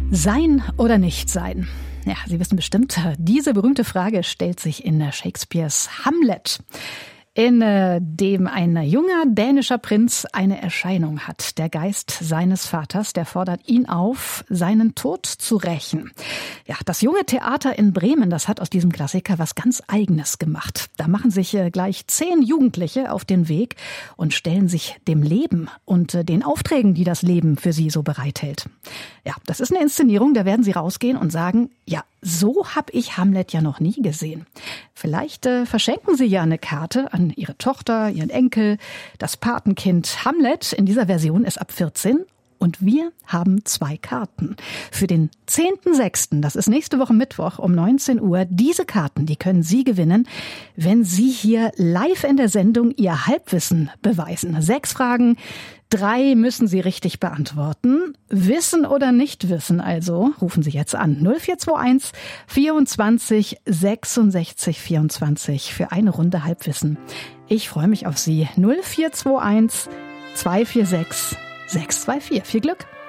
Sein oder nicht sein? Ja, Sie wissen bestimmt, diese berühmte Frage stellt sich in Shakespeares Hamlet, in dem ein junger dänischer Prinz eine Erscheinung hat. Der Geist seines Vaters, der fordert ihn auf, seinen Tod zu rächen. Ja, das junge Theater in Bremen, das hat aus diesem Klassiker was ganz Eigenes gemacht. Da machen sich gleich 10 Jugendliche auf den Weg und stellen sich dem Leben und den Aufträgen, die das Leben für sie so bereithält. Ja, das ist eine Inszenierung, da werden sie rausgehen und sagen, ja, so habe ich Hamlet ja noch nie gesehen. Vielleicht verschenken Sie ja eine Karte an Ihre Tochter, Ihren Enkel, das Patenkind. Hamlet in dieser Version ist ab 14 und wir haben 2 Karten. Für den 10.06., das ist nächste Woche Mittwoch um 19 Uhr. Diese Karten, die können Sie gewinnen, wenn Sie hier live in der Sendung Ihr Halbwissen beweisen. 6 Fragen, 3 müssen Sie richtig beantworten. Wissen oder nicht wissen also, rufen Sie jetzt an. 0421 24 66 24 für eine Runde Halbwissen. Ich freue mich auf Sie. 0421 246 624. Viel Glück!